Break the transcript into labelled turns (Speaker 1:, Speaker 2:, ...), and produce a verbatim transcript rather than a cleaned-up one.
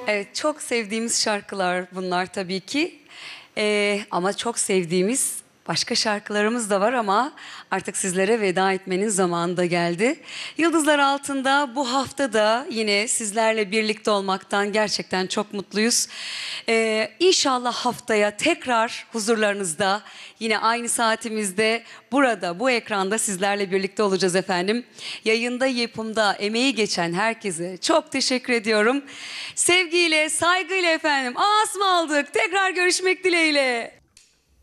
Speaker 1: Evet, çok sevdiğimiz şarkılar bunlar tabii ki. Ee, ama çok sevdiğimiz başka şarkılarımız da var ama artık sizlere veda etmenin zamanı da geldi. Yıldızlar Altında bu hafta da yine sizlerle birlikte olmaktan gerçekten çok mutluyuz. Ee, İnşallah haftaya tekrar huzurlarınızda yine aynı saatimizde burada bu ekranda sizlerle birlikte olacağız efendim. Yayında yapımda emeği geçen herkese çok teşekkür ediyorum. Sevgiyle, saygıyla efendim. Asma aldık. Tekrar görüşmek dileğiyle.